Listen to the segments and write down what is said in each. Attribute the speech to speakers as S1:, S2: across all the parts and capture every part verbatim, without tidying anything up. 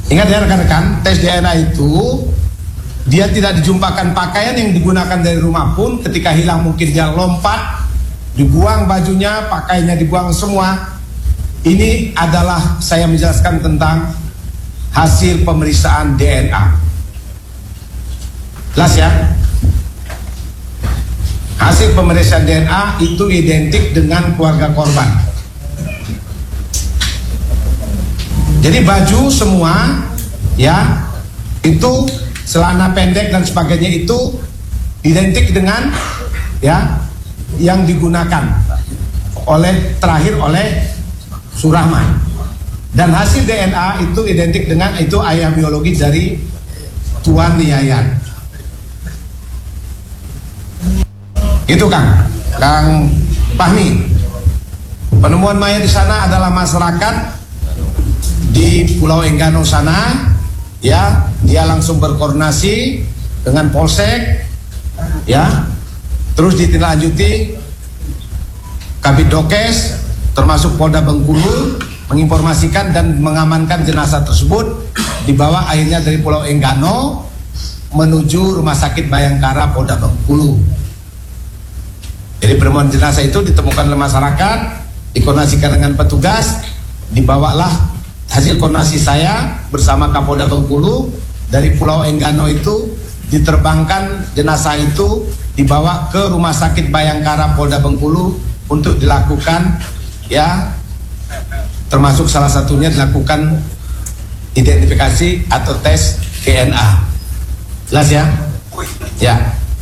S1: Ingat ya rekan-rekan, tes D N A itu dia tidak dijumpakan pakaian yang digunakan dari rumah pun, ketika hilang mungkin dia lompat, dibuang bajunya, pakaiannya dibuang semua. Ini adalah saya menjelaskan tentang hasil pemeriksaan D N A. Jelas ya? Hasil pemeriksaan D N A itu identik dengan keluarga korban. Jadi baju semua ya, itu celana pendek dan sebagainya itu identik dengan ya yang digunakan oleh terakhir oleh Surahman. Dan hasil D N A itu identik dengan itu ayah biologi dari Tuan Yayan. Itu Kang, Kang Fahmi. Penemuan mayat di sana adalah masyarakat di Pulau Enggano sana, ya, dia langsung berkoordinasi dengan Polsek, ya, terus ditindaklanjuti Kabid Dokes, termasuk Polda Bengkulu, menginformasikan dan mengamankan jenazah tersebut, dibawa akhirnya dari Pulau Enggano menuju Rumah Sakit Bayangkara Polda Bengkulu. Jadi penemuan jenazah itu ditemukan oleh masyarakat, dikoordinasikan dengan petugas, dibawalah hasil koordinasi saya bersama Kapolda Bengkulu dari Pulau Enggano itu, diterbangkan jenazah itu dibawa ke Rumah Sakit Bayangkara Polda Bengkulu untuk dilakukan ya, termasuk salah satunya dilakukan identifikasi atau tes D N A. Jelas ya? Ya.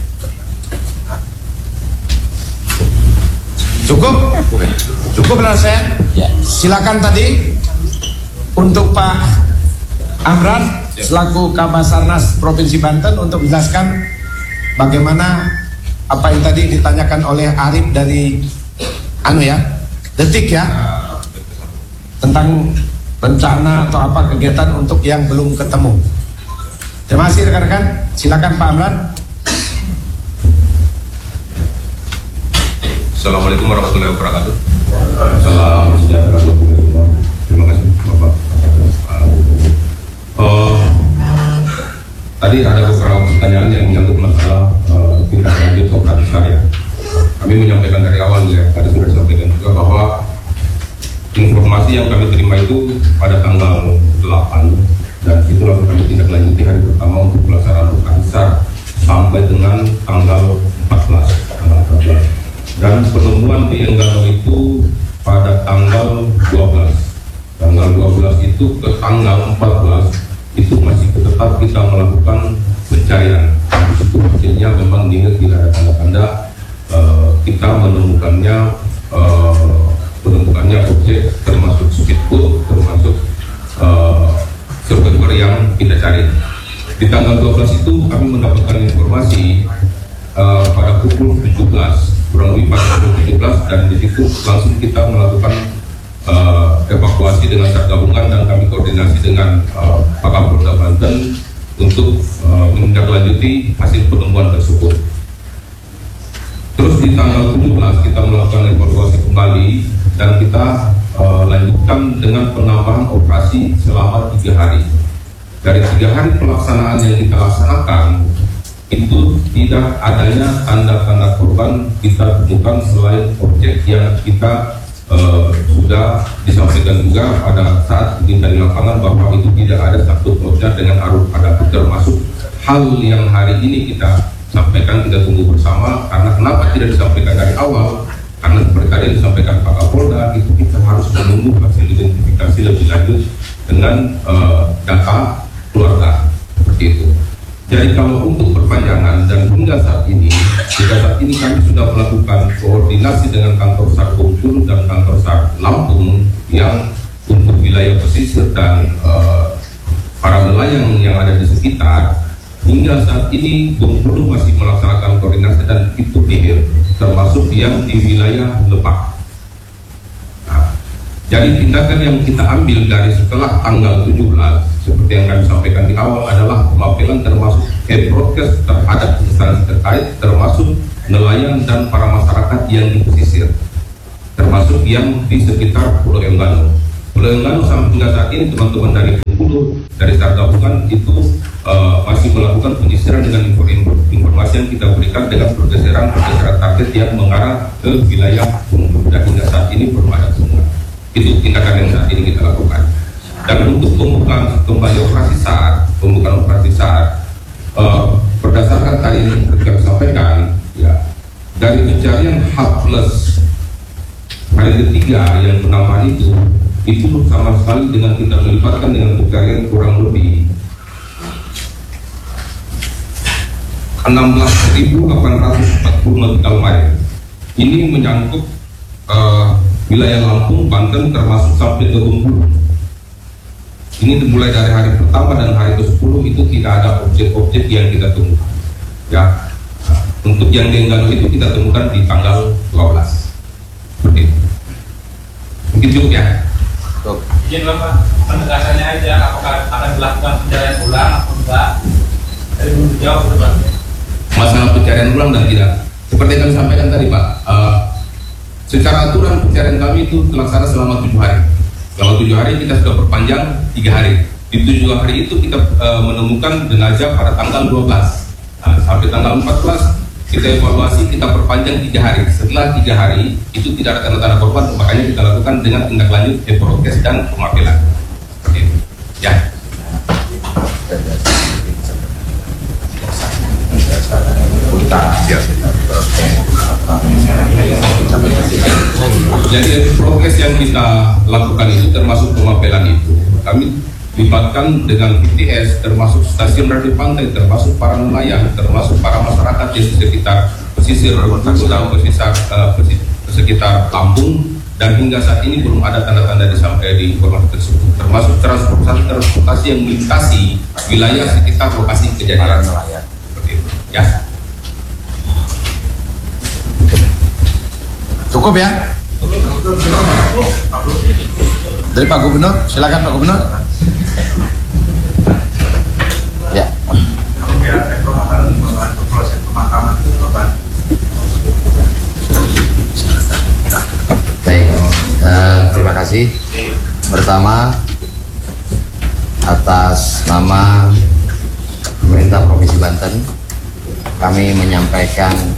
S1: Cukup? Cukup benar saya? Ya. Silakan tadi untuk Pak Amran selaku Kabasarnas Provinsi Banten untuk menjelaskan bagaimana apa yang tadi ditanyakan oleh Arif dari anu ya, Detik ya, tentang rencana atau apa kegiatan untuk yang belum ketemu. Terima kasih rekan-rekan. Silakan Pak Amran.
S2: Assalamualaikum warahmatullahi wabarakatuh. Salam sejahtera. Terima kasih Bapak. Uh, tadi ada beberapa pertanyaan yang menyangkut masalah uh, tindak lanjut operasi syariah. Kami menyampaikan dari awal ya, tadi sudah disampaikan juga bahwa informasi yang kami terima itu pada tanggal delapan, dan itu lalu kami tindak lanjuti hari pertama untuk pelaksanaan operasi SAR sampai dengan tanggal empat belas. Tanggal empat belas. Dan penemuan di Enggano itu pada tanggal dua belas. Tanggal dua belas itu ke tanggal empat belas itu masih tetap kita melakukan pencarian. Di situ hasilnya memang tidak ada tanda-tanda uh, kita menemukannya uh, menemukannya objek termasuk speedboat, termasuk uh, survivor yang kita cari. Di tanggal dua belas itu kami mendapatkan informasi uh, pada pukul tujuh belas, kurang lebih pada pukul tujuh belas, dan di situ langsung kita melakukan uh, evakuasi dengan sar gabungan, dan kami koordinasi dengan uh, Pak Kapolda Banten untuk uh, menindaklanjuti hasil penemuan tersebut. Terus di tanggal tujuh belas kita melakukan evaluasi kembali, dan kita uh, lanjutkan dengan penambahan operasi selama tiga hari. Dari tiga hari pelaksanaan yang kita laksanakan, itu tidak adanya tanda-tanda korban kita temukan selain objek yang kita uh, sudah disampaikan juga pada saat kita di lapangan, bahwa itu tidak ada satu objek dengan arus pada, termasuk hal yang hari ini kita sampaikan, kita tunggu bersama. Karena kenapa tidak disampaikan dari awal? Karena seperti tadi disampaikan Pak Kapolda, itu kita harus menunggu hasil identifikasi lebih lanjut dengan uh, data keluarga, seperti itu. Jadi kalau untuk perpanjangan, dan hingga saat ini, hingga saat ini kami sudah melakukan koordinasi dengan kantor SAR Bengkulu dan kantor SAR Lampung yang untuk wilayah pesisir dan uh, para nelayan yang ada di sekitar. Hingga saat ini Bengkulu masih melaksanakan koordinasi dan itu hilir, termasuk yang di wilayah Lebak. Nah, jadi tindakan yang kita ambil dari setelah tanggal tujuh belas, seperti yang kami sampaikan di awal, adalah pemapelan termasuk e-broadcast terhadap instansi terkait, termasuk nelayan dan para masyarakat yang di pesisir, termasuk yang di sekitar Pulau Enggano. Pulau Enggano sampai hingga saat ini teman-teman dari Bengkulu, dari SAR gabungan itu uh, masih melakukan penyisiran dengan informasi yang kita berikan dengan pergeseran-pergeseran target yang mengarah ke wilayah Bengkulu, dan hingga saat ini belum ada semua. Itu tindakan yang saat ini kita lakukan. Dan untuk pembukaan kembali operasi SAR, pembukaan operasi SAR, uh, berdasarkan tadi yang kami sampaikan, ya, dari pencarian H plus hari ketiga yang penambahan itu, itu sama sekali dengan kita melibatkan dengan pencarian kurang lebih enam belas ribu delapan ratus empat puluh nautical mile. Ini menyangkut uh, wilayah Lampung, Banten, termasuk sampai ke Bengkulu. Ini dimulai dari hari pertama dan hari ke sepuluh itu tidak ada objek-objek yang kita temukan. Ya, untuk yang di Enggano itu kita temukan di tanggal dua belas. Seperti itu. Mungkin cukup ya.
S3: Cukup. Izin Bapak, penegasannya aja, apakah akan dilakukan pencarian ulang atau enggak? Dari belum dijawab, Pak.
S2: Masalah pencarian ulang dan tidak. Seperti yang kami sampaikan tadi, Pak, uh, secara aturan pencarian kami itu terlaksana selama tujuh hari. Selama tujuh hari kita sudah perpanjang tiga hari. Di tujuh hari itu kita uh, menemukan jenazah pada tanggal dua belas. Nah, sampai tanggal empat belas kita evaluasi, kita perpanjang tiga hari. Setelah tiga hari itu tidak ada tanda-tanda korban, makanya kita lakukan dengan tindak lanjut eprokes dan pemapelan. Seperti itu. Ya. Jadi prokes yang kita lakukan itu termasuk pemapelan itu, kami libatkan dengan B T S, termasuk stasiun radio pantai, termasuk para nelayan, termasuk para masyarakat di sekitar pesisir Bengkulu dan pesisir uh, sekitar Lampung, dan hingga saat ini belum ada tanda-tanda disampaikan di informasi tersebut, termasuk transportasi transportasi yang melintasi wilayah sekitar lokasi kejadian. Seperti itu. Ya.
S1: Cukup ya? Dari Pak Gubernur, silakan Pak Gubernur.
S4: Ya. Baik, uh, terima kasih. Pertama, atas nama pemerintah Provinsi Banten, kami menyampaikan